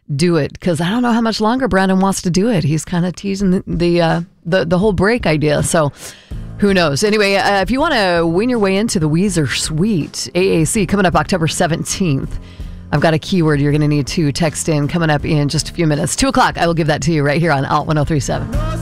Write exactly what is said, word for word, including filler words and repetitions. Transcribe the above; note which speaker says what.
Speaker 1: do it, because I don't know how much longer Brandon wants to do it. He's kind of teasing the the, uh, the the whole break idea. So who knows? Anyway, uh, if you want to win your way into the Weezer Suite, A A C, coming up October seventeenth, I've got a keyword you're going to need to text in coming up in just a few minutes. two o'clock, I will give that to you right here on Alt one oh three point seven.